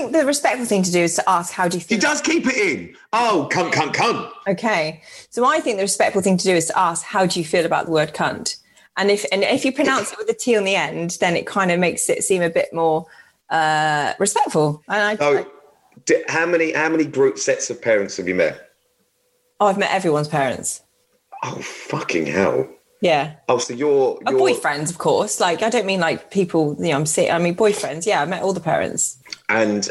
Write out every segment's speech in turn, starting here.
think the respectful thing to do is to ask, how do you feel? She does keep it in. Oh, cunt. Okay. So I think the respectful thing to do is to ask, how do you feel about the word cunt? And if you pronounce it with a T on the end, then it kind of makes it seem a bit more respectful. And how many group sets of parents have you met? I've met everyone's parents. Oh, fucking hell. Yeah. Oh, so you're boyfriends, of course. Like, I don't mean like people, I mean boyfriends. Yeah, I met all the parents. And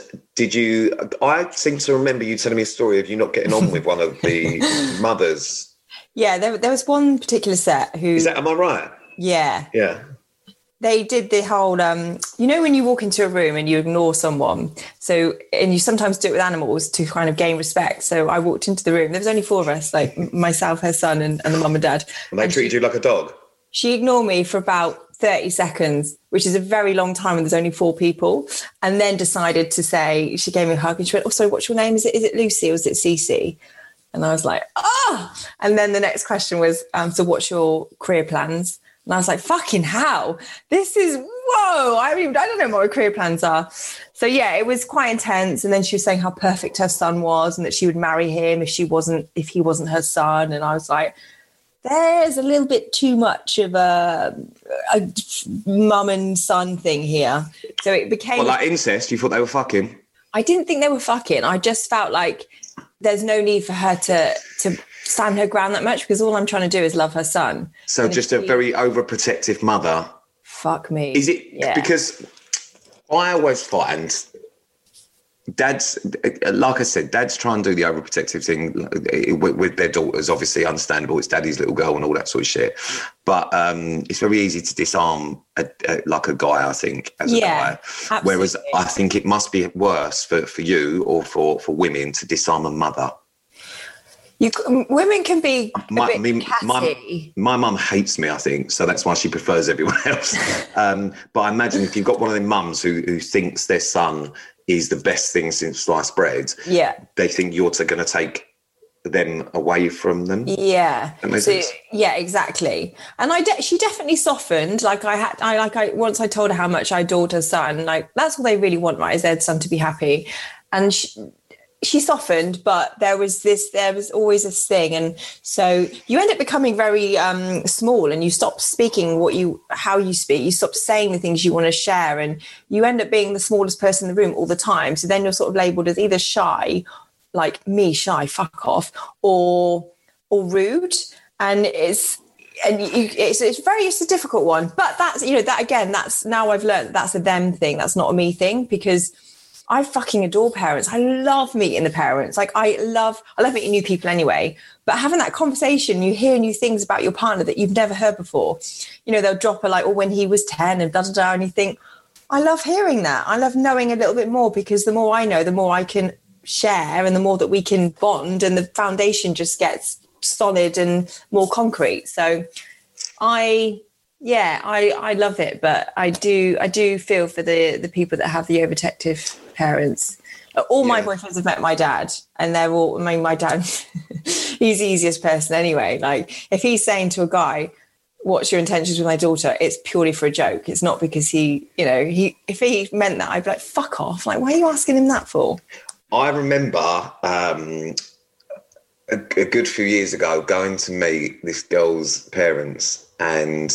I seem to remember you telling me a story of you not getting on with one of the mothers. Yeah, there was one particular set who... am I right? Yeah. Yeah. They did the whole, when you walk into a room and you ignore someone, and you sometimes do it with animals to kind of gain respect. So I walked into the room. There was only 4 of us, like myself, her son, and the mum and dad. And they treated you like a dog? She ignored me for about 30 seconds, which is a very long time when there's only 4 people, and then decided to say, she gave me a hug and she went, "Oh, sorry, what's your name? Is it Lucy or is it Cece?" And I was like, "Oh!" And then the next question was, "So what's your career plans?" And I was like, fucking hell, this is, whoa, I don't know what my career plans are. So yeah, it was quite intense. And then she was saying how perfect her son was and that she would marry him if he wasn't her son. And I was like, there's a little bit too much of a mum and son thing here. So it became... Well, like incest, you thought they were fucking? I didn't think they were fucking. I just felt like there's no need for her to stand her ground that much, because all I'm trying to do is love her son. So just a very overprotective mother. Fuck me. Is it? Yeah. Because I always find dads, like I said, dads try and do the overprotective thing with their daughters. Obviously, understandable. It's daddy's little girl and all that sort of shit. But it's very easy to disarm like a guy, I think, as a guy. Absolutely. Whereas I think it must be worse for you or for women to disarm a mother. Women can be a bit catty. My mum hates me, I think, so that's why she prefers everyone else. But I imagine if you've got one of them mums who thinks their son is the best thing since sliced bread, they think you're going to take them away from them. Yeah. Yeah, exactly. And she definitely softened. Once I told her how much I adored her son, like that's all they really want, right? Is their son to be happy. And she softened, but there was always this thing. And so you end up becoming very small, and you stop speaking how you speak. You stop saying the things you want to share, and you end up being the smallest person in the room all the time. So then you're sort of labeled as either shy, like me, shy, fuck off, or rude. And it's a difficult one. But that's, that again, that's, now I've learned that's a them thing. That's not a me thing, because I fucking adore parents. I love meeting the parents. Like I love meeting new people anyway, but having that conversation, you hear new things about your partner that you've never heard before. They'll drop a when he was 10 and da-da-da. And you think, I love hearing that. I love knowing a little bit more, because the more I know, the more I can share and the more that we can bond, and the foundation just gets solid and more concrete. So I love it, but I do feel for the people that have the overprotective parents. All my boyfriends have met my dad, and they're all, my dad, he's the easiest person anyway. Like if he's saying to a guy, "What's your intentions with my daughter?" it's purely for a joke. It's not because if he meant that, I'd be like, fuck off. Like, why are you asking him that for? I remember a good few years ago going to meet this girl's parents, and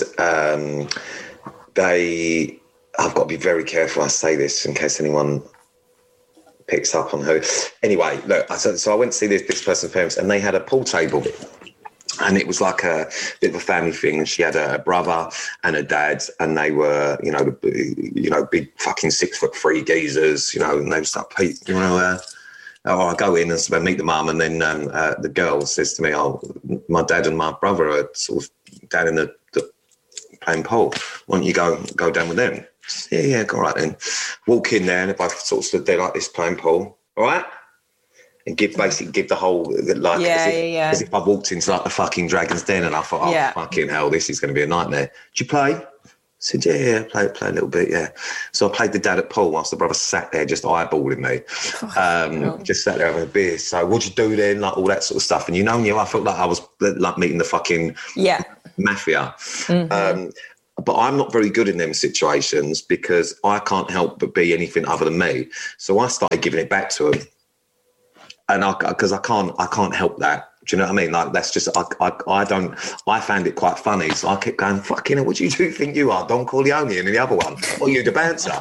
I've got to be very careful I say this in case anyone picks up on who. Anyway, look, so I went to see this person's parents, and they had a pool table, and it was like a bit of a family thing. And she had a brother and a dad, and they were, big fucking 6'3" geezers, and they was like, "Pete, I go in and meet the mum," and then the girl says to me, "Oh, my dad and my brother are sort of down in the playing pool. Why don't you go down with them?" Yeah, go right then. Walk in there, and if I sort of stood there like this playing pool, all right, and give the whole as if I walked into like the fucking Dragon's Den, and I thought, fucking hell, this is going to be a nightmare. "Did you play?" I said, yeah, play a little bit, yeah. So I played the dad at pool whilst the brother sat there just eyeballing me, just sat there having a beer. So what'd you do then? Like all that sort of stuff. And I felt like I was like meeting the fucking mafia. Mm-hmm. But I'm not very good in them situations because I can't help but be anything other than me. So I started giving it back to them, and because I can't help that. Do you know what I mean? Like, that's just, I found it quite funny. So I kept going, fucking hell, what do you think you are, Don Corleone, and the other one? Or you the bouncer?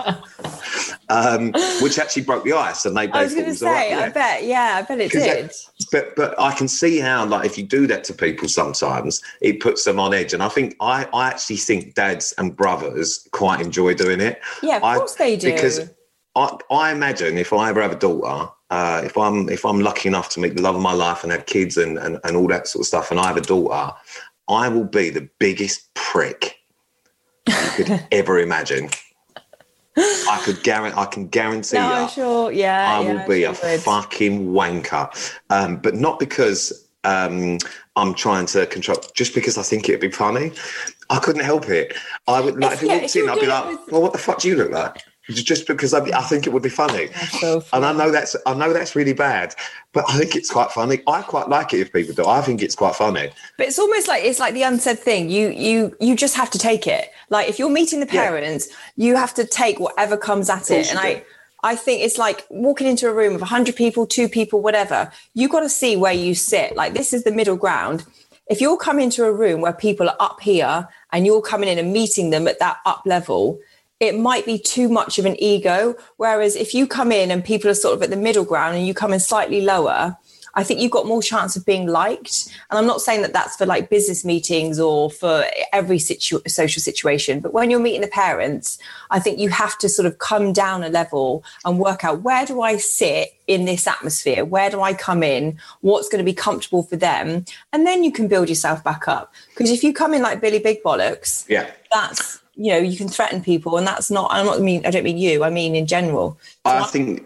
Which actually broke the ice. And I was going to say, I bet it did. But I can see how, like, if you do that to people sometimes, it puts them on edge. And I actually think dads and brothers quite enjoy doing it. Yeah, of course they do. Because I imagine if I ever have a daughter, if I'm lucky enough to meet the love of my life and have kids and all that sort of stuff, and I have a daughter, I will be the biggest prick you could ever imagine. I can guarantee you. No, sure, yeah. I will be a fucking wanker, but not because I'm trying to control. Just because I think it'd be funny. I couldn't help it. I would like if he walked in, I'd be like, "Well, what the fuck do you look like?" Just because I think it would be funny. So funny. And I know that's really bad, but I think it's quite funny. I quite like it if people do. I think it's quite funny. But it's almost like it's like the unsaid thing. You just have to take it. Like if you're meeting the parents, you have to take whatever comes at it. And I think it's like walking into a room of 100 people, 2 people, whatever. You got to see where you sit. Like this is the middle ground. If you're coming into a room where people are up here and you're coming in and meeting them at that up level, it might be too much of an ego. Whereas if you come in and people are sort of at the middle ground and you come in slightly lower, I think you've got more chance of being liked. And I'm not saying that that's for like business meetings or for every social situation, but when you're meeting the parents, I think you have to sort of come down a level and work out, where do I sit in this atmosphere? Where do I come in? What's going to be comfortable for them? And then you can build yourself back up. Because if you come in like Billy Big Bollocks, that's, you know, you can threaten people, and that's not. I don't mean you. I mean in general. So I think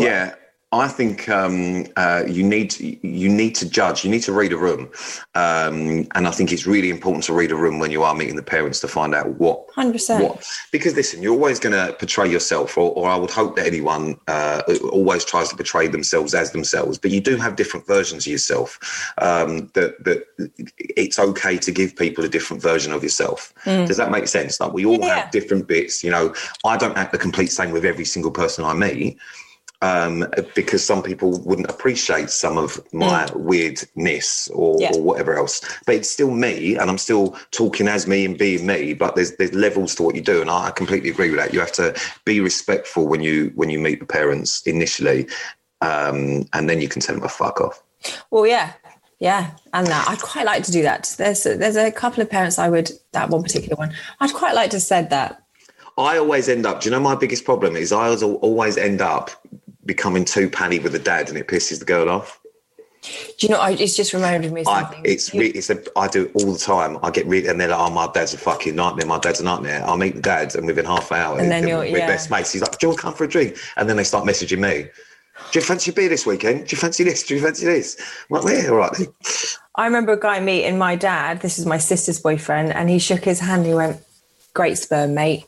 you need to judge. You need to read a room, and I think it's really important to read a room when you are meeting the parents to find out what. 100%. Because listen, you're always going to portray yourself, or I would hope that anyone always tries to portray themselves as themselves. But you do have different versions of yourself. That it's okay to give people a different version of yourself. Does that make sense? Like we all have different bits. You know, I don't act the complete same with every single person I meet. Because some people wouldn't appreciate some of my weirdness or whatever else. But it's still me, and I'm still talking as me and being me, but there's levels to what you do, and I completely agree with that. You have to be respectful when you meet the parents initially, and then you can tell them to fuck off. Well, yeah. And I quite like to do that. There's a couple of parents that one particular one, I'd quite like to have said that. I always end up, do you know my biggest problem is I always end up becoming too panny with the dad, and it pisses the girl off. Do you know, it's just reminded me of something. I do it all the time. I get really, and they're like, oh, my dad's a fucking nightmare. My dad's a nightmare. I'll meet the dad, and within half an hour, and then we're best mates. He's like, do you want to come for a drink? And then they start messaging me. Do you fancy a beer this weekend? Do you fancy this? Do you fancy this? I'm like, yeah, all right. I remember a guy meeting my dad. This is my sister's boyfriend, and he shook his hand. He went, "Great sperm, mate."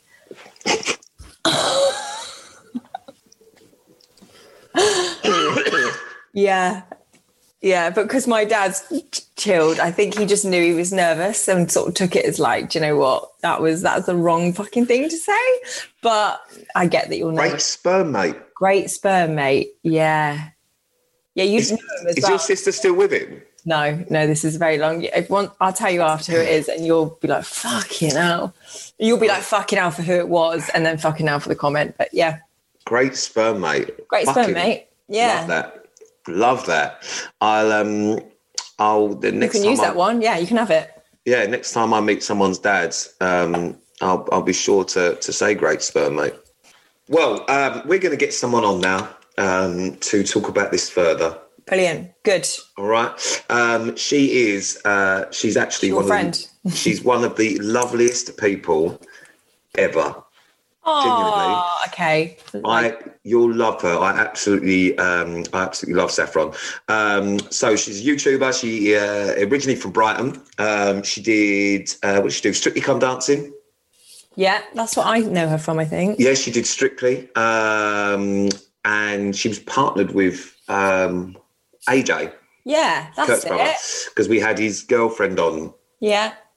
Yeah, but because my dad's chilled, I think he just knew he was nervous and sort of took it as like, do you know what, that's the wrong fucking thing to say. But I get that you're nervous. Great sperm, mate. Great sperm, mate. Yeah, you know him as well. Is your sister still with him? No, this is very long. I'll tell you after who it is, and you'll be like, fucking hell. You'll be like, fucking hell for who it was, and then fucking hell for the comment. But yeah. Great sperm, mate. Great sperm, mate. Yeah. Love that. I'll the next time you can use that one. Yeah, you can have it. Yeah, next time I meet someone's dads, I'll be sure to say great sperm, mate. Well, we're going to get someone on now to talk about this further. Brilliant. Good. All right. She's actually your friend. She's one of the loveliest people ever. Oh, okay. You'll love her. I absolutely love Saffron. So she's a YouTuber. She originally from Brighton. She did what did she do? Strictly Come Dancing. Yeah, that's what I know her from, I think. Yeah, she did Strictly, and she was partnered with AJ. Yeah, that's it. Because we had his girlfriend on. Yeah.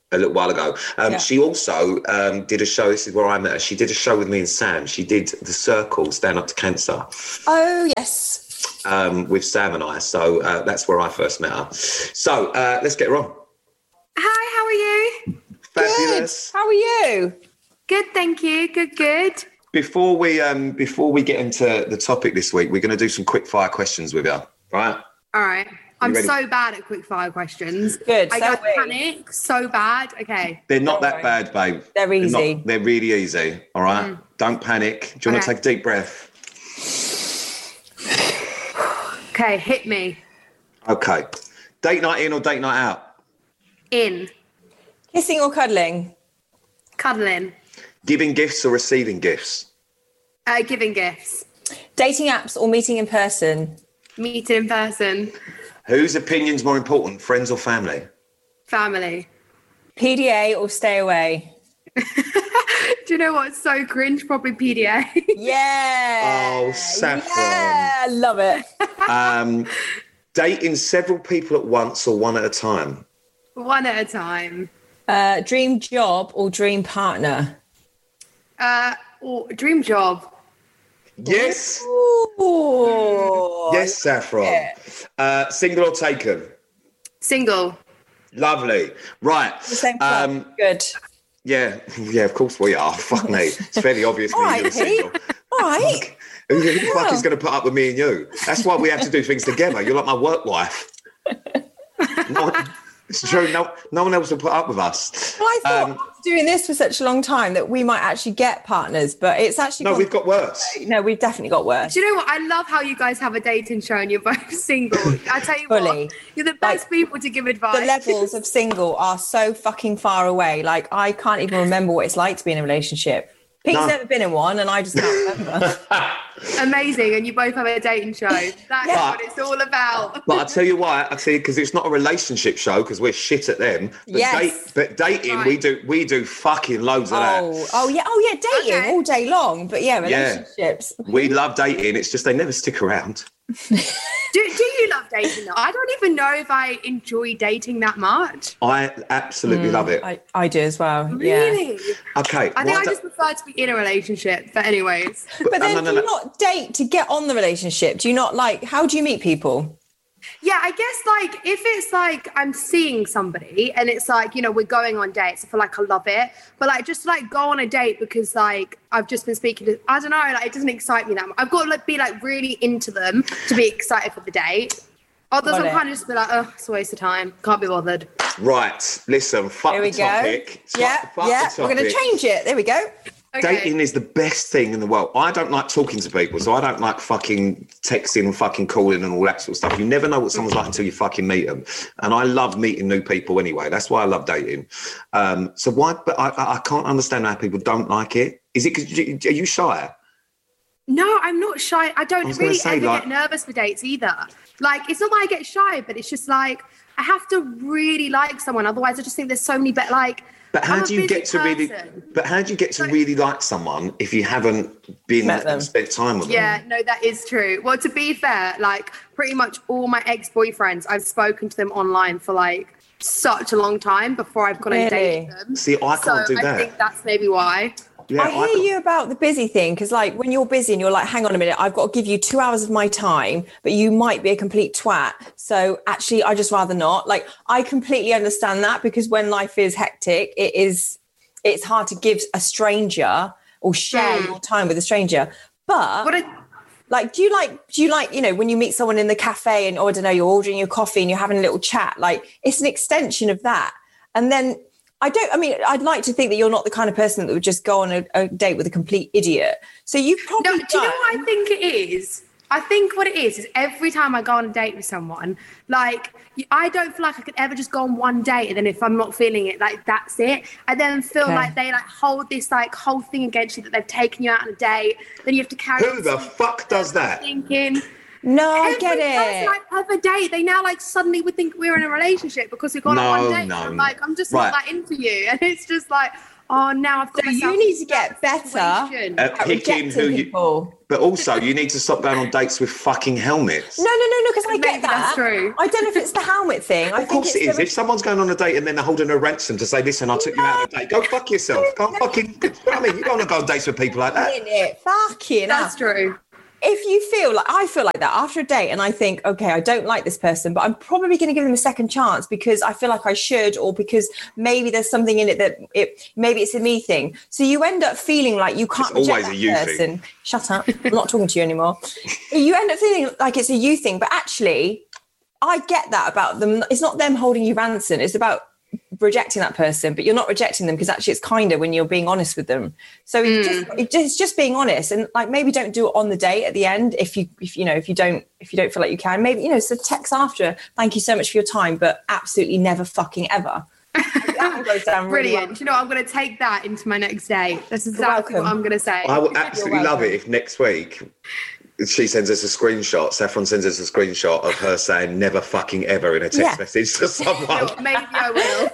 a little while ago. Yeah. She also did a show. This is where I met her. She did a show with me and Sam. She did The Circle, Stand Up to Cancer. Oh, yes. With Sam and I. So that's where I first met her. So let's get her on. Hi, how are you? Fabulous. Good. How are you? Good, thank you. Good. Before we get into the topic this week, we're going to do some quick fire questions with you, right? All right. I'm ready? so bad at quick fire questions. Good, I so go panic so bad. Okay. They're not Don't that worry. bad, babe. They're easy. They're really easy, all right? Don't panic. Do you want to Okay. take a deep breath? Okay, hit me. Okay. Date night in or date night out? In. Kissing or cuddling? Cuddling. Giving gifts or receiving gifts? Giving gifts. Dating apps or meeting in person? Meeting in person. Whose opinion's more important, friends or family? Family. PDA or stay away? Do you know what's so cringe? Probably PDA. Yeah. Oh, Saffron. Yeah, love it. Dating several people at once or one at a time? One at a time. Dream job or dream partner? Or dream job. Yes. Ooh. Yes, Saffron. Single or taken? Single. Lovely. Right. The same club. Good. Yeah, of course we are. Fuck me. It's fairly obvious All me right, and you're single. Pete. All right. Who the fuck is going to put up with me and you? That's why we have to do things together. You're like my work wife. No, it's true. No one else will put up with us. Well, I thought after doing this for such a long time that we might actually get partners, but it's actually No, we've got worse. No, we've definitely got worse. Do you know what? I love how you guys have a dating show and you're both single. I tell you Fully. what, you're the best people to give advice. The levels of single are so fucking far away. Like, I can't even remember what it's like to be in a relationship. Pete's No. never been in one, and I just can't remember. Amazing, and you both have a dating show. That's what it's all about. But I'll tell you why. Because it's not a relationship show because we're shit at them. But, Yes. but dating, Right. we do fucking loads of that. Oh yeah, dating Okay. all day long. But yeah, Yeah. relationships. We love dating. It's just they never stick around. Do you love dating though? I don't even know if I enjoy dating that much. I absolutely love it. I do as well. Yeah. Really? Okay. I think I just prefer to be in a relationship. But anyways. But then no. do you not date to get on the relationship? Do you not how do you meet people? Yeah, I guess if it's I'm seeing somebody and it's we're going on dates, I feel like I love it. But just go on a date because I've just been speaking to, I don't know, it doesn't excite me that much. I've got to be really into them to be excited for the date. Others Got I'm it. kind of just be oh, it's a waste of time. Can't be bothered. Right. Listen, fuck Here we the go. topic. Yeah. Fuck the We're going to topic. change it. There we go. Okay. Dating is the best thing in the world. I don't like talking to people, so I don't like fucking texting and fucking calling and all that sort of stuff. You never know what someone's like until you fucking meet them. And I love meeting new people anyway. That's why I love dating. So why? But I can't understand how people don't like it. Is it because are you shy? No, I'm not shy. I don't was gonna really say, ever get nervous for dates either. It's not that I get shy, but it's just I have to really like someone. Otherwise, I just think there's so many better. But how I'm a do you busy get to really? person. But how do you get to really like someone if you haven't been Met them. and spent time with them? Yeah, no, that is true. Well, to be fair, pretty much all my ex-boyfriends, I've spoken to them online for such a long time before I've gone and dated them. See, I can't do I that. think that's maybe why. Yeah, I hear you about the busy thing because when you're busy and you're hang on a minute, I've got to give you 2 hours of my time, but you might be a complete twat. So actually, I just rather not. I completely understand that because when life is hectic, it's hard to give a stranger or share your time with a stranger. But do you like, when you meet someone in the cafe and, I don't know, you're ordering your coffee and you're having a little chat, it's an extension of that. And then I'd like to think that you're not the kind of person that would just go on a date with a complete idiot. So you probably No, do you know what I think it is? I think what it is every time I go on a date with someone, I don't feel like I could ever just go on one date and then if I'm not feeling it, that's it. I then feel like they hold this whole thing against you that they've taken you out on a date. Then you have to carry Who the fuck does that? thinking. No, I get Every person I ever date, they now suddenly would think we're in a relationship because we've gone on one date. No. I'm just Right. not that into you. And it's just oh, now I've got So myself you need to in get that better situation. at picking who you. people. But also, you need to stop going on dates with fucking helmets. No, because I Maybe get that. that's true. I don't know if it's the helmet thing. I Of course it is. If someone's going on a date and then they're holding a ransom to say, listen, I took you out on a date, go fuck yourself. Can't fucking, you know what I mean? You don't want to go on dates with people like that. Fucking That's hell. true. If you feel like, I feel like that after a date and I think, okay, I don't like this person, but I'm probably going to give them a second chance because I feel like I should, or because maybe there's something in it that maybe it's a me thing. So you end up feeling like you can't It's reject always that a you person. thing. Shut up. I'm not talking to you anymore. You end up feeling like it's a you thing, but actually I get that about them. It's not them holding you ransom. It's about rejecting that person, but you're not rejecting them because actually it's kinder when you're being honest with them. So it's just being honest, and like maybe don't do it on the date at the end if you don't feel like you can. Maybe so text after, thank you so much for your time, but absolutely never fucking ever. That one goes down really Brilliant. well. Do you know what? I'm going to take that into my next date. That's exactly what I'm going to say. I would absolutely love it if next week she sends us a screenshot, Saffron sends us a screenshot of her saying never fucking ever in a text message to someone. Maybe I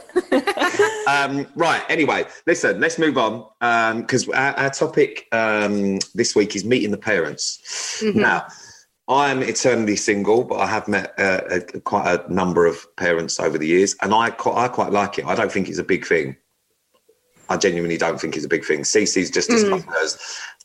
will. Right, anyway, listen, let's move on because our topic this week is meeting the parents. Mm-hmm. Now, I'm eternally single, but I have met quite a number of parents over the years, and I quite like it. I don't think it's a big thing. I genuinely don't think it's a big thing. Cece's just discussed hers.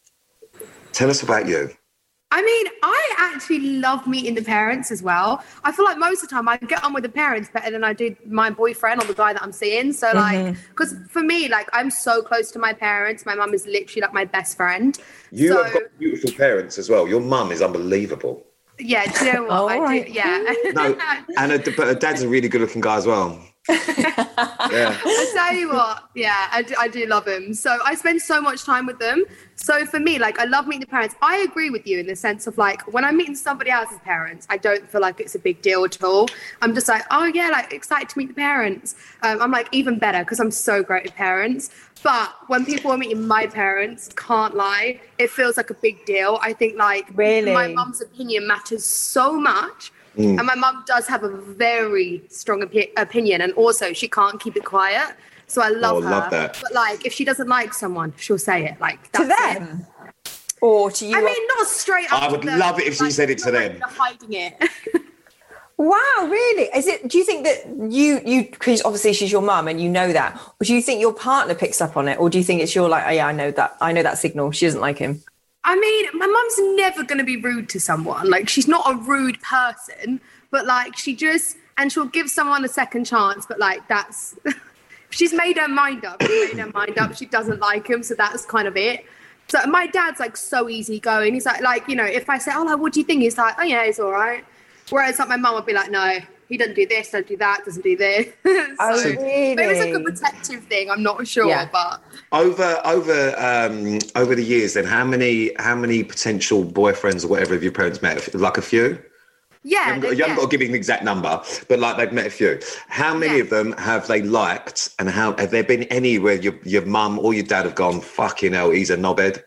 Tell us about you. I mean, I actually love meeting the parents as well. I feel like most of the time I get on with the parents better than I do my boyfriend or the guy that I'm seeing. So like, because for me, like I'm so close to my parents. My mum is literally like my best friend. You have got beautiful parents as well. Your mum is unbelievable. Yeah, do you know what? Right. Do, yeah. No, but her dad's a really good-looking guy as well. Yeah. I tell you what, yeah, I do love him. So I spend so much time with them. So for me, like, I love meeting the parents. I agree with you in the sense of like, when I'm meeting somebody else's parents, I don't feel like it's a big deal at all. I'm just like, oh yeah, like excited to meet the parents. I'm like, even better because I'm so great with parents. But when people are meeting my parents, can't lie, it feels like a big deal. I think like Really? my mum's opinion matters so much. And my mum does have a very strong opinion, and also she can't keep it quiet. So I love her. Love that. But like, if she doesn't like someone, she'll say it. Like To that's them? it. Or to you? I mean, not straight up. I would to them, love it if she like, said it to not them. like hiding it. Wow, really? Is it? Do you think that you because obviously she's your mum and you know that, or do you think your partner picks up on it, or do you think it's your like, oh yeah, I know that signal. She doesn't like him. I mean, my mum's never going to be rude to someone. Like, she's not a rude person, but like, she'll give someone a second chance. But like, that's, she's made her mind up. She doesn't like him. So that's kind of it. So my dad's like so easygoing. He's like, you know, if I say, oh, like, what do you think? He's like, oh yeah, it's all right. Whereas like my mum would be like, no, he doesn't do this, don't do that, doesn't do this. Oh, really? Maybe it's like a protective thing. I'm not sure, but Over the years, then how many potential boyfriends or whatever have your parents met? Like a few? yeah. You haven't got to give me an exact number, but like they've met a few. How many of them have they liked, and how have there been any where your mum or your dad have gone, fucking hell, he's a knobhead?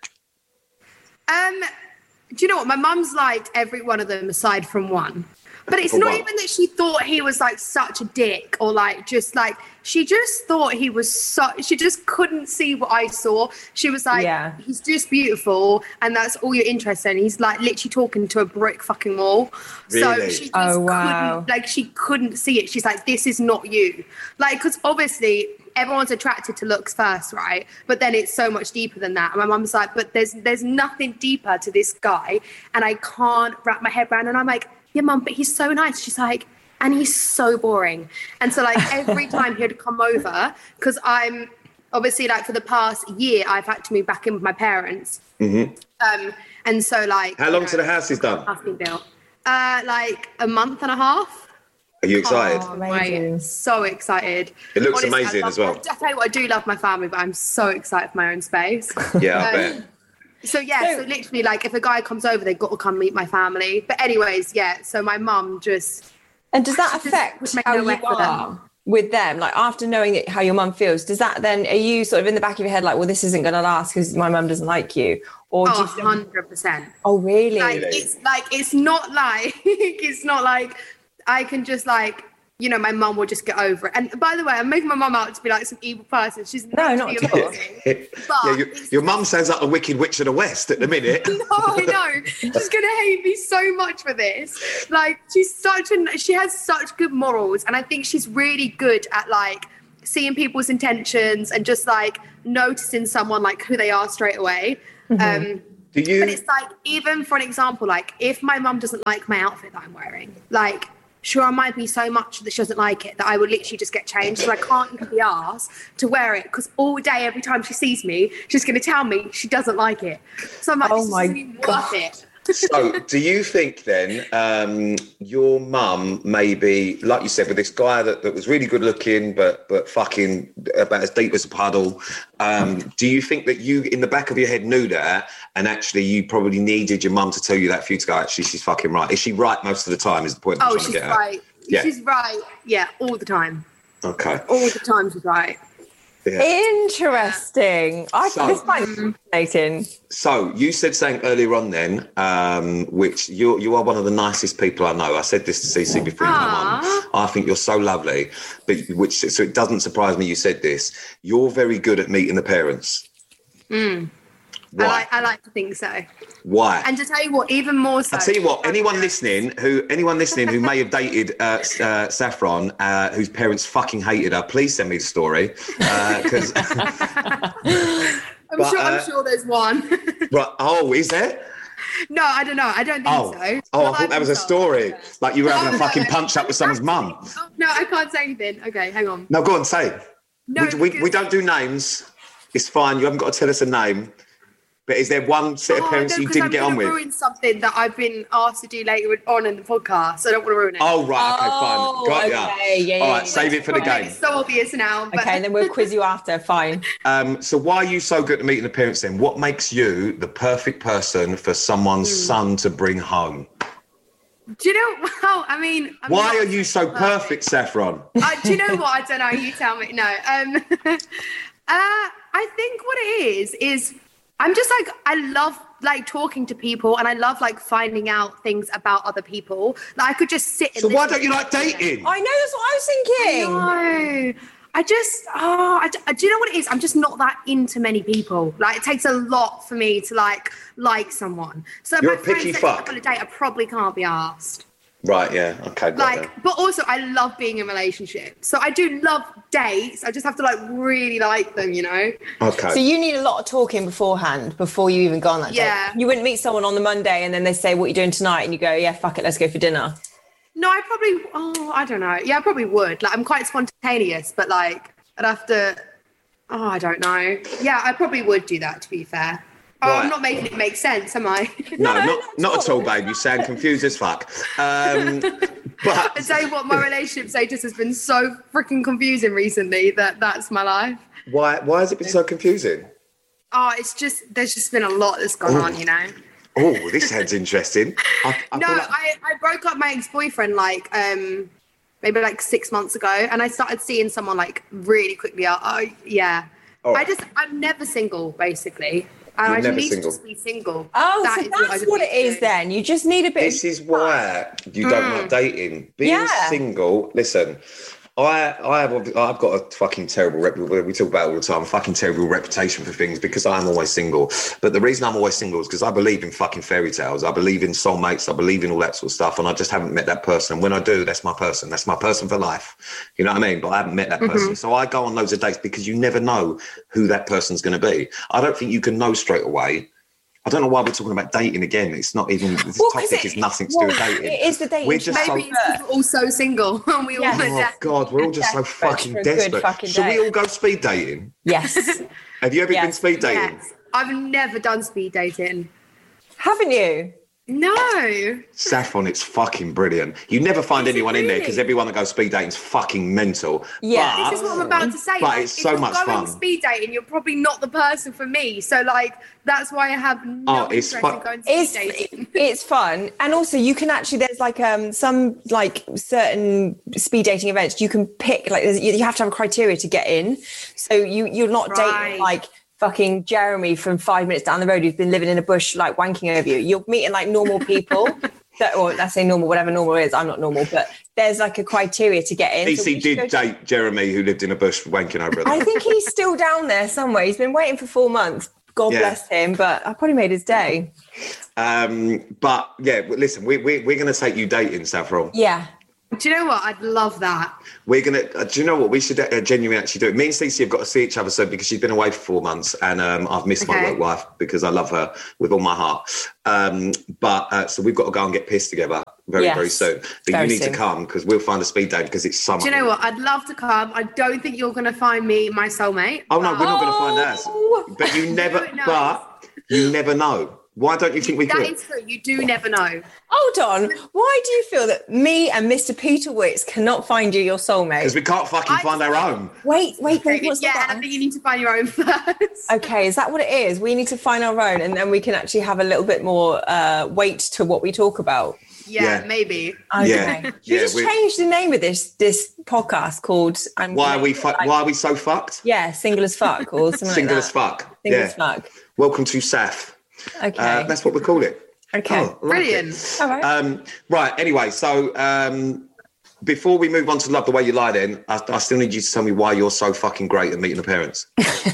Do you know what? My mum's liked every one of them aside from one. But it's not even that she thought he was like such a dick or like just like she just thought he was she just couldn't see what I saw. She was like, he's just beautiful and that's all you're interested in. He's like literally talking to a brick fucking wall. Really? So she just she couldn't see it. She's like, this is not you. Like, because obviously everyone's attracted to looks first, right? But then it's so much deeper than that. And my mum's like, but there's nothing deeper to this guy. And I can't wrap my head around. And I'm like, yeah, mum, but he's so nice. She's like, and he's so boring. And so like every time he'd come over, because I'm obviously like for the past year, I've had to move back in with my parents. Mm-hmm. And so like. How long to the house is done? Built? Like a month and a half. Are you excited? Oh, amazing. So excited. It looks Honestly, amazing as well. I tell you what, I do love my family, but I'm so excited for my own space. Yeah, I bet. So literally like if a guy comes over, they've got to come meet my family. But anyways, so my mum just. And does that affect how you are with them? Like after knowing how your mum feels, does that then, are you sort of in the back of your head like, well, this isn't going to last because my mum doesn't like you? Or do you 100%. Oh, really? Like, it's not like I can just like you know, my mum will just get over it. And by the way, I'm making my mum out to be like some evil person. She's No, not at all. Yeah, your mum sounds like the Wicked Witch of the West at the minute. No, I know. She's gonna hate me so much for this. Like, she has such good morals, and I think she's really good at like seeing people's intentions and just like noticing someone like who they are straight away. Do you? But it's like, even for an example, like if my mum doesn't like my outfit that I'm wearing, like, sure, I might be so much that she doesn't like it that I would literally just get changed. So I can't even be asked to wear it because all day, every time she sees me, she's going to tell me she doesn't like it. So I'm like, this isn't even worth it. So do you think then your mum maybe, like you said, with this guy that was really good looking but fucking about as deep as a puddle, do you think that you in the back of your head knew that and actually you probably needed your mum to tell you that for you to go, actually she's fucking right? Is she right most of the time is the point I'm trying to get at? Right. Yeah. She's right. Yeah, all the time. Okay. All the time she's right. Yeah. Interesting. I think this might be fascinating. So you said something earlier on then, which you are one of the nicest people I know. I said this to CC before you come on. I think you're so lovely, so it doesn't surprise me you said this. You're very good at meeting the parents. Why? I like to think so. Why? And to tell you what, even more so. I'll tell you what, anyone listening who may have dated Saffron, whose parents fucking hated her, please send me the story. Because I'm sure there's one. Right. Oh, is there? No, I don't know. I don't think so. Oh, I thought that was a story. Like you were having a fucking punch up with someone's mum. Oh, no, I can't say anything. Okay, hang on. No, go on, say. No, we don't do names. It's fine. You haven't got to tell us a name. But is there one set of parents you didn't get on with? I'm ruin something that I've been asked to do later on in the podcast, so I don't want to ruin it. Oh, right. Okay, fine. Got ya. Yeah, all right, save it for the game. It's so obvious now. But... Okay, and then we'll quiz you after. Fine. So why are you so good at meeting the parents then? What makes you the perfect person for someone's son to bring home? Do you know? Well, I mean... Why are you so perfect, Saffron? Do you know what? I don't know. You tell me. No. I think what it is I'm just like, I love like talking to people and I love like finding out things about other people. Like I could just sit and So why don't you like dating? I know, that's what I was thinking. No. Do you know what it is? I'm just not that into many people. Like it takes a lot for me to like someone. So you're my a picky fuck. On a date, I probably can't be asked. Right, yeah, okay. But also I love being in relationships. So I do love dates. I just have to like really like them, you know? Okay. So you need a lot of talking beforehand before you even go on that date. You wouldn't meet someone on the Monday and then they say, what are you doing tonight? And you go, yeah, fuck it, let's go for dinner. No, I don't know. Yeah, I probably would. Like I'm quite spontaneous, but like I'd have to, I don't know. Yeah, I probably would do that, to be fair. Right. I'm not making it make sense, am I? No, not at all, babe. You sound confused as fuck. But I tell you what, my relationship status has been so freaking confusing recently that's my life. Why has it been so confusing? Oh, there's just been a lot that's gone on, you know. Oh, this sounds interesting. I broke up my ex-boyfriend like maybe like 6 months ago, and I started seeing someone like really quickly. Yeah. Right. I'm never single, basically. And I need to just be single. Oh, that's what it is then. You just need a bit. This is why you don't like dating. Being single, listen, I've got a fucking terrible reputation. We talk about it all the time. A fucking terrible reputation for things because I'm always single. But the reason I'm always single is because I believe in fucking fairy tales. I believe in soulmates. I believe in all that sort of stuff. And I just haven't met that person. And when I do, that's my person. That's my person for life. You know what I mean? But I haven't met that person. So I go on loads of dates because you never know who that person's going to be. I don't think you can know straight away. I don't know why we're talking about dating again. It's not even, this topic is nothing to do with dating. It is the dating. We're just maybe it's all so single. And we all Oh, God, we're all just so fucking desperate. Should we all go speed dating? Yes. Have you ever been speed dating? Yes. I've never done speed dating. Haven't you? No. Saffron, it's fucking brilliant. You never find anyone in there because everyone that goes speed dating is fucking mental. Yeah, this is what I'm about to say. But it's so much fun. If you're going speed dating, you're probably not the person for me. So, like, that's why I have no interest in going speed dating. It's fun. And also, you can actually, there's like some like certain speed dating events you can pick. Like, you have to have a criteria to get in. So you're not dating like fucking Jeremy from 5 minutes down the road who's been living in a bush like wanking over you. You're meeting like normal people that, or let's say normal, whatever normal is. I'm not normal, but there's like a criteria to get in. DC did date Jeremy, who lived in a bush wanking over it. I think he's still down there somewhere. He's been waiting for 4 months. God bless him, but I probably made his day. But yeah, listen, we're going to take you dating, Saffron. Yeah. Do you know what? I'd love that. We're going to, do you know what? We should genuinely actually do it. Me and Stacey have got to see each other soon because she's been away for 4 months and I've missed my work wife because I love her with all my heart. So we've got to go and get pissed together very soon. But you need to come because we'll find a speed date because it's summer. Do you know what? I'd love to come. I don't think you're going to find me my soulmate. Oh, no, we're not going to find us. But you never know. Why don't you think we could? That is true. You do never know. Hold on. Why do you feel that me and Mr. Peter Wicks cannot find you your soulmate? Because we can't fucking find our own. Wait. What's I think you need to find your own first. Okay, is that what it is? We need to find our own and then we can actually have a little bit more weight to what we talk about. Yeah, maybe. Okay. Yeah. You just changed the name of this podcast called Why Are We So Fucked? Yeah, Single as Fuck or something Single like that. as Fuck. Single as Fuck. Welcome to SAF. Okay. That's what we call it. Okay. Brilliant. All right. Right. Anyway, so before we move on to Love the Way You Lie, then I still need you to tell me why you're so fucking great at meeting the parents.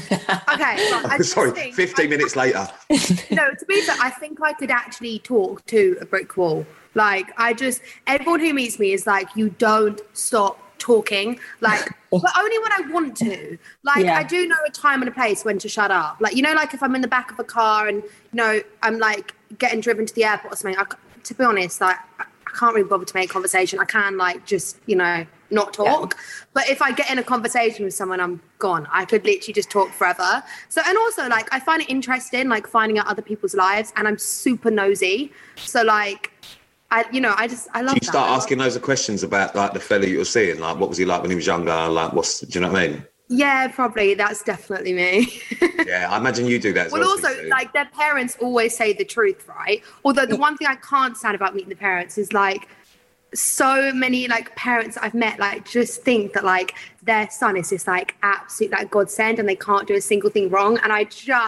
Okay. Sorry. 15 minutes later. No, to be fair, I think I could actually talk to a brick wall. Like, everyone who meets me is like, you don't stop talking, like, but only when I want to. Like, I do know a time and a place when to shut up. Like, like if I'm in the back of a car and, I'm like getting driven to the airport or something, to be honest, like, I can't really bother to make conversation. I can, like, just, not talk. Yeah. But if I get in a conversation with someone, I'm gone. I could literally just talk forever. So, and also, like, I find it interesting, like, finding out other people's lives, and I'm super nosy. So, like, I love that. Do you start asking loads of questions about, like, the fella you're seeing? Like, what was he like when he was younger? Like, do you know what I mean? Yeah, probably. That's definitely me. Yeah, I imagine you do that as well. Well, also, like, their parents always say the truth, right? Although the one thing I can't stand about meeting the parents is, like, so many, like, parents I've met, like, just think that, like, their son is just, like, absolute, like, godsend and they can't do a single thing wrong. And I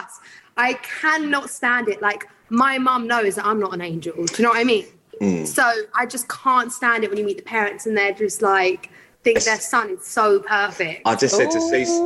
cannot stand it. Like, my mum knows that I'm not an angel. Do you know what I mean? So I just can't stand it when you meet the parents and they're just like think their son is so perfect. I just said to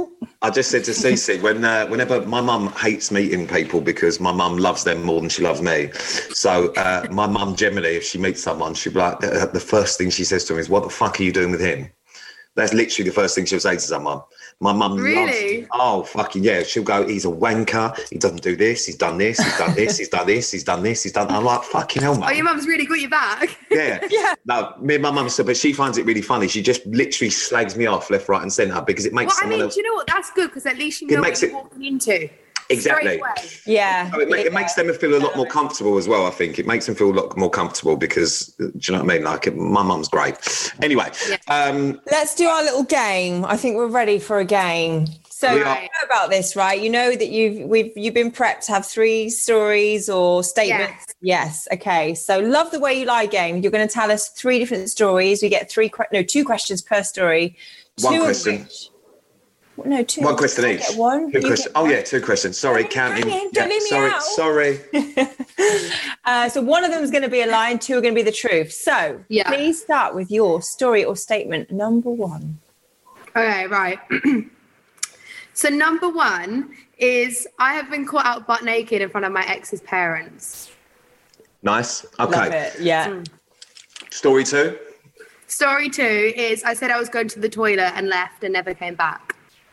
Cece, whenever my mum hates meeting people because my mum loves them more than she loves me. So my mum generally, if she meets someone, she'll be like, the first thing she says to him is, "What the fuck are you doing with him?" That's literally the first thing she'll say to someone. My mum really? Oh, fucking yeah. She'll go, "He's a wanker. He doesn't do this. He's done this. He's done this. He's done this. He's done this. He's done." I'm like, fucking hell, mum. Oh, your mum's really got your back. Yeah. Yeah. No, me and my mum said, but she finds it really funny. She just literally slags me off left, right, and centre because it makes. Well, I mean, do you know what? That's good because at least you know what you're walking into. Exactly. Yeah. So it makes them feel a lot more comfortable as well, I think. It makes them feel a lot more comfortable because, do you know what I mean? Like, my mum's great. Anyway. Yeah. Let's do our little game. I think we're ready for a game. So you know about this, right? You know that you've been prepped to have 3 stories or statements. Yes. Okay. So Love the Way You Lie game. You're going to tell us 3 different stories. We get 2 questions per story. 1 question. No, 2. 1 question each. Get 1. 2 questions. Oh, yeah, 2 questions. Sorry, counting. Don't leave me out. Sorry. So one of them is going to be a lie and 2 are going to be the truth. So please start with your story or statement number 1. Okay, right. So number 1 is I have been caught out butt naked in front of my ex's parents. Nice. Okay. Love it. Yeah. Story 2? Story 2 is I said I was going to the toilet and left and never came back.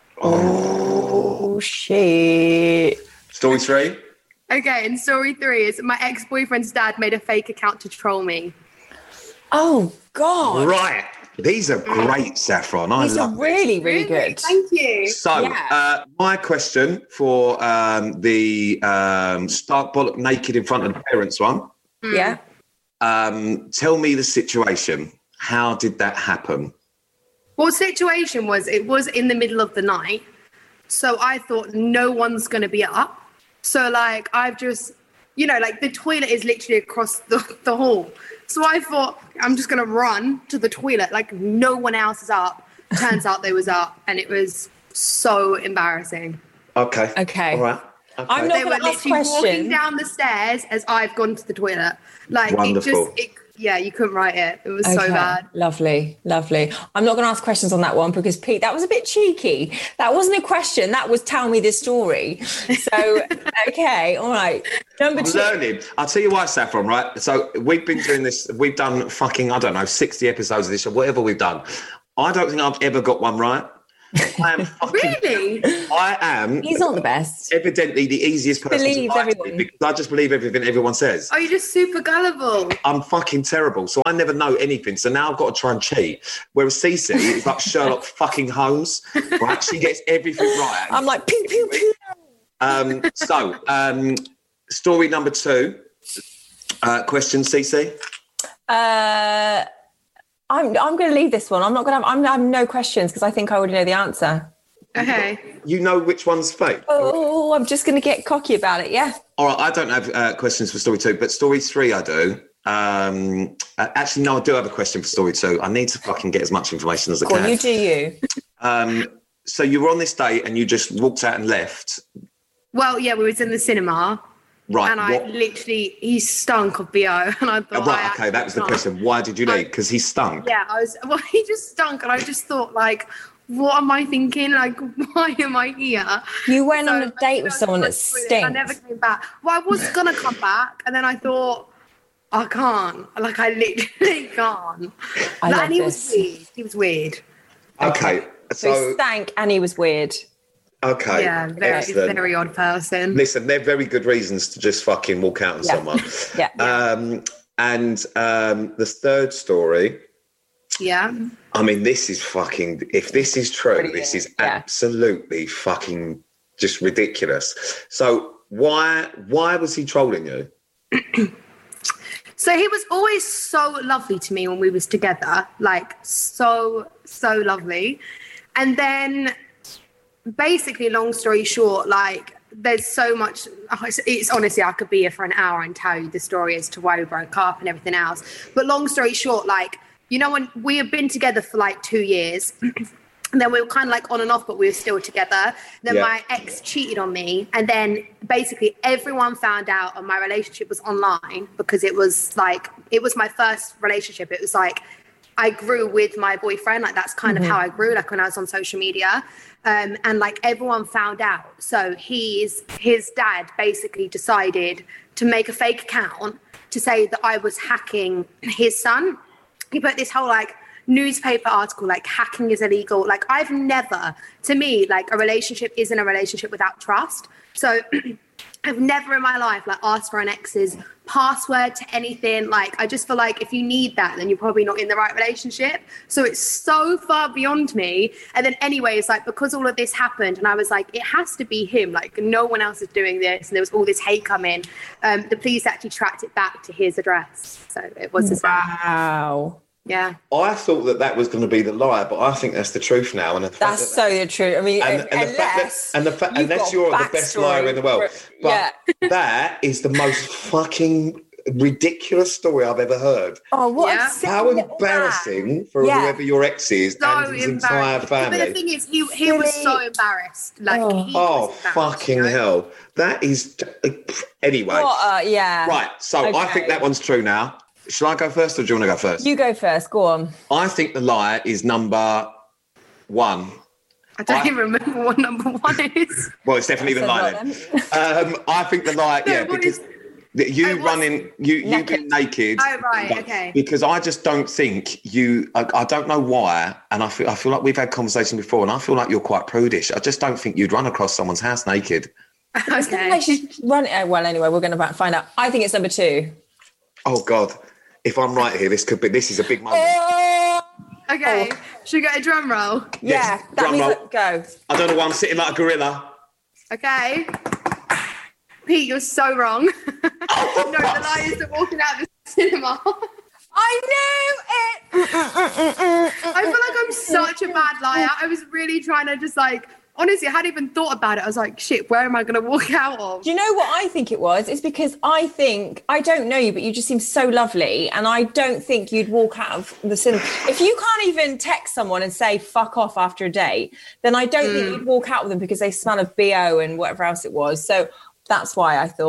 Oh, shit. Story 3? Okay, and story 3 is my ex-boyfriend's dad made a fake account to troll me. Oh, God. Right. These are great, Saffron. These are really, really good. Thank you. So, my question for the stark bollock naked in front of the parents one. Yeah. Tell me the situation. How did that happen? Well, situation was it was in the middle of the night. So I thought no one's going to be up. So, like, I've just, like the toilet is literally across the hall. So I thought I'm just going to run to the toilet. Like, no one else is up. Turns out they was up. And it was so embarrassing. Okay. All right. Okay. I'm not they were literally walking down the stairs as I've gone to the toilet. Like, wonderful. Yeah, you couldn't write it. It was so bad. Lovely. I'm not going to ask questions on that one because, Pete, that was a bit cheeky. That wasn't a question. That was tell me this story. So, okay, all right. Number 2. Learning. I'll tell you why, Saffron, right? So we've been doing this. We've done fucking, I don't know, 60 episodes of this or whatever we've done. I don't think I've ever got one right. I am fucking, Really? I am. He's not the best. Evidently the easiest person Believes to lie to everyone. because I just believe everything everyone says. Oh, you're just super gullible. I'm fucking terrible. So I never know anything. So now I've got to try and cheat. Whereas Cece is like Sherlock fucking Holmes. Right? She gets everything right. I'm like, pew, pew, pew. Story number 2. Question, Cece? I'm going to leave this one. I'm not going to have no questions because I think I already know the answer. Okay. You know which one's fake? Oh, I'm just going to get cocky about it, yeah. All right, I don't have questions for story 2, but story 3 I do. Actually, no, I do have a question for story 2. I need to fucking get as much information as I can. You do you. So you were on this date and you just walked out and left. Well, yeah, we was in the cinema. Right. And he stunk of BO. And I thought, right, okay, that was the question. Why did you leave? Because he stunk. Yeah, he just stunk. And I just thought, like, what am I thinking? Like, why am I here? You went on a date with someone that stinks. I never came back. Well, I was going to come back. And then I thought, I can't. Like, I literally can't. And he was weird. He was weird. Okay. So he stank and he was weird. Okay. Yeah, very odd person. Listen, they're very good reasons to just fucking walk out on someone. Yeah. And the third story. Yeah. I mean, this is fucking, if this is true, this is absolutely fucking just ridiculous. So why was he trolling you? So he was always so lovely to me when we was together, like so lovely. And then basically, long story short, like there's so much, it's honestly, I could be here for an hour and tell you the story as to why we broke up and everything else. But long story short, like, you know, when we had been together for like 2 years, and then we were kind of like on and off, but we were still together. Then my ex cheated on me. And then basically everyone found out and my relationship was online because it was like, it was my first relationship. It was like, I grew with my boyfriend. Like that's kind of how I grew, like when I was on social media. And like everyone found out. So his dad basically decided to make a fake account to say that I was hacking his son. He put this whole like newspaper article, like hacking is illegal. Like I've never, to me, like a relationship isn't a relationship without trust. So I've never in my life like asked for an ex's password to anything. Like I just feel like if you need that, then you're probably not in the right relationship. So it's so far beyond me. And then anyways, like because all of this happened and I was like, it has to be him. Like no one else is doing this. And there was all this hate coming. The police actually tracked it back to his address. So it was his Wow. Yeah. I thought that was going to be the lie, but I think that's the truth now. And that's so the truth. I mean, unless you're the best liar in the world. But that is the most fucking ridiculous story I've ever heard. Oh, what? Yeah. How embarrassing for whoever your ex is and his entire family. But the thing is, he was so embarrassed. Like, he was fucking hell. That is... Anyway. Right, so I think that one's true now. Shall I go first or do you want to go first? You go first. Go on. I think the lie is number 1. I don't even remember what number 1 is. Well, it's definitely the lie then. I think the lie, because you being naked. Oh, right, okay. Because I just don't think I don't know why, and I feel like we've had conversation before, and I feel like you're quite prudish. I just don't think you'd run across someone's house naked. Okay. Well, anyway, we're going to find out. I think it's number 2. Oh, God. If I'm right here, this is a big moment. Okay, should we get a drum roll? Yes, that means roll. Go. I don't know why I'm sitting like a gorilla. Okay. Pete, you're so wrong. No, the lie is that walking out of the cinema. I knew it! I feel like I'm such a bad liar. I was really trying to just like... Honestly, I hadn't even thought about it. I was like, shit, where am I going to walk out of? Do you know what I think it was? It's because I don't know you, but you just seem so lovely. And I don't think you'd walk out of the cinema. If you can't even text someone and say, fuck off after a date, then I don't think you'd walk out with them because they smell of BO and whatever else it was. So that's why I thought.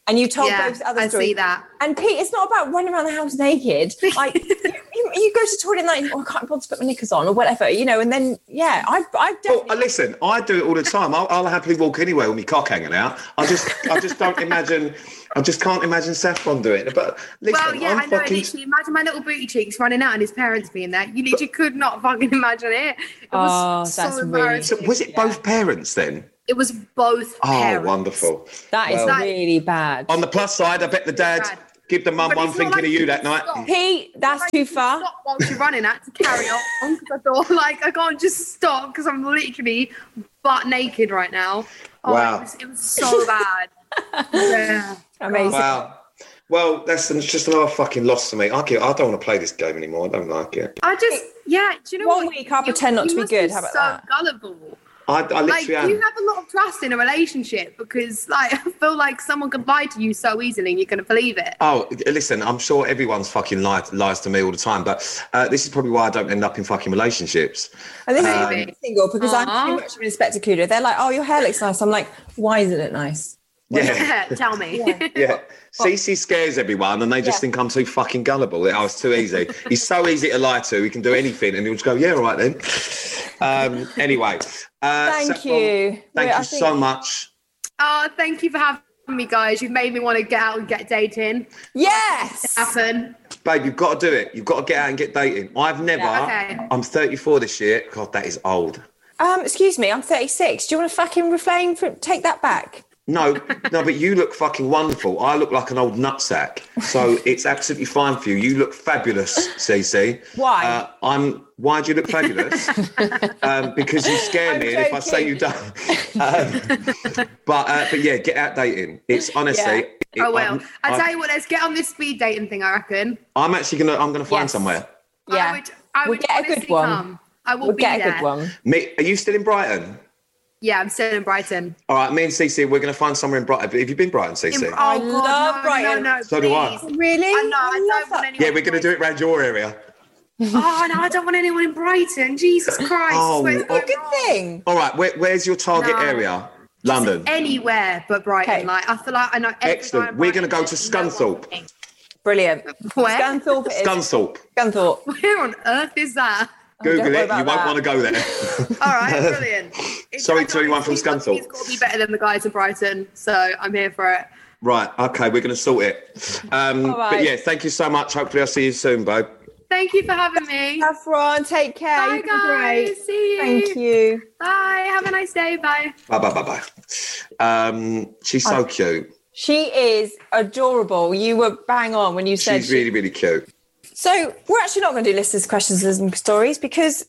And you told both other stories. I see that. And Pete, it's not about running around the house naked. Like you go to the toilet and like, I can't bother to put my knickers on or whatever, and then I've definitely. Well, listen, I do it all the time. I'll happily walk anywhere with my cock hanging out. I just don't imagine. I just can't imagine Saffron doing it. But listen, I know. Literally, imagine my little booty cheeks running out and his parents being there. You literally could not fucking imagine it. It was so embarrassing. So was it both parents then? It was both parents. Oh, wonderful. That is really bad. On the plus side, I bet the dad give the mum one thinking of you that night. Pete, that's too far. Stop while you're running. I had to carry on because I thought, I can't just stop because I'm literally butt naked right now. Oh, wow. It was so bad. Yeah. Amazing. Wow. Well, that's just another fucking loss to me. I don't want to play this game anymore. I don't like it. do you know what? 1 week I'll pretend not to be good. How about that? Gullible. I literally am. You have a lot of trust in a relationship because I feel like someone can lie to you so easily and you're going to believe it. Oh, listen, I'm sure everyone's fucking lies to me all the time, but this is probably why I don't end up in fucking relationships. And this is single because I'm too much of an Inspector Clouseau. They're like, oh, your hair looks nice. I'm like, why isn't it nice? Yeah. Tell me. Yeah. Cece scares everyone and they just think I'm too fucking gullible. Oh, it's too easy. He's so easy to lie to. He can do anything and he'll just go, yeah, all right then. Anyway. Thank you. Thank you so much. Oh, thank you for having me, guys. You've made me want to get out and get dating. Yes. Happen. Babe, you've got to do it. You've got to get out and get dating. I'm 34 this year. God, that is old. Excuse me, I'm 36. Do you want to fucking take that back? No, but you look fucking wonderful. I look like an old nutsack. So it's absolutely fine for you. You look fabulous, Cece. Why? Why do you look fabulous? Because you scare me, and if I say you don't. But yeah, get out dating. It's honestly. Yeah. I will. I tell you what, let's get on this speed dating thing. I reckon. I'm actually gonna find somewhere. Yeah, I would get a good one. I will be there. Get a good one. Are you still in Brighton? Yeah, I'm still in Brighton. All right, me and Cece, we're going to find somewhere in Brighton. Have you been Brighton, Cece? I love Brighton. No, so do I. Really? I know. I don't want anyone. Yeah, we're going to do it around your area. Oh, no, I don't want anyone in Brighton. Jesus Christ. Oh, a good thing. All right, where's your target area? London. Anywhere but Brighton. Okay. I feel like I know every Excellent. We're going to go to Scunthorpe. Brilliant. Where? Scunthorpe. Scunthorpe. Where on earth is that? Google it. You won't want to go there. All right, brilliant. Sorry to anyone from Scunthorpe. It's got to be better than the guys in Brighton, so I'm here for it. Right, okay, we're going to sort it. But yeah, thank you so much. Hopefully I'll see you soon, babe. Thank you for having me. Saffron, take care. Bye, guys. See you. Thank you. Bye. Have a nice day. Bye. Bye. She's so cute. She is adorable. You were bang on when you said she's really, really cute. So we're actually not going to do listeners' questions and stories because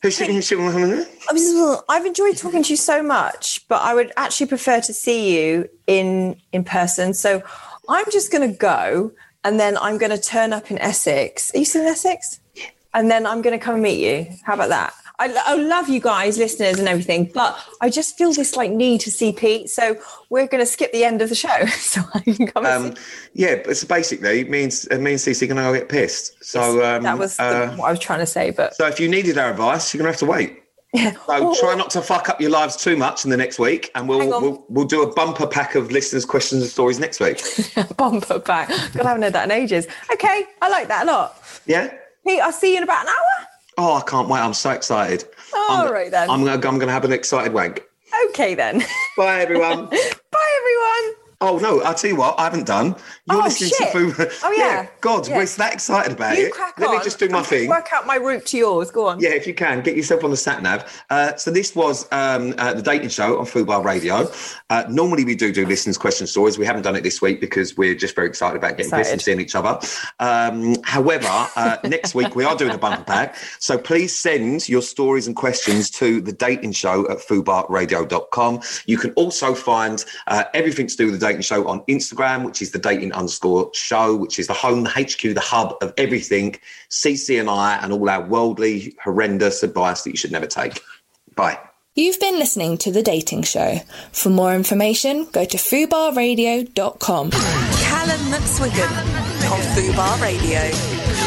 I've enjoyed talking to you so much, but I would actually prefer to see you in person. So I'm just going to go and then I'm going to turn up in Essex. Are you still in Essex? Yeah. And then I'm going to come and meet you. How about that? I love you guys, listeners and everything, but I just feel this need to see Pete. So we're going to skip the end of the show so I can come and see. Yeah, but so basically me and Cece are going to go get pissed. So that was what I was trying to say. But so if you needed our advice, you're going to have to wait. Yeah. So try not to fuck up your lives too much in the next week, and we'll do a bumper pack of listeners' questions and stories next week. Bumper pack. God, I haven't heard that in ages. Okay, I like that a lot. Yeah. Pete, I'll see you in about an hour. Oh, I can't wait. I'm so excited. All right, then. I'm gonna have an excited wank. Okay, then. Bye, everyone. Bye, everyone. Oh, no, I'll tell you what, I haven't done. You're listening to Food. Oh, yeah. God, we're that excited about it. Let me just do my thing. Work out my route to yours. Go on. Yeah, if you can. Get yourself on the sat-nav. So this was the dating show on Fubar Radio. Normally we do listeners' question stories. We haven't done it this week because we're just very excited about getting pissed and seeing each other. However, next week we are doing a bumper pack. So please send your stories and questions to the dating show at fubarradio.com. You can also find everything to do with the dating show on Instagram, which is the dating_show, which is the home, the HQ, the hub of everything, CC and I, and all our worldly, horrendous advice that you should never take. Bye. You've been listening to The Dating Show. For more information, go to fubarradio.com. Callum McSwiggan on Fubar Radio.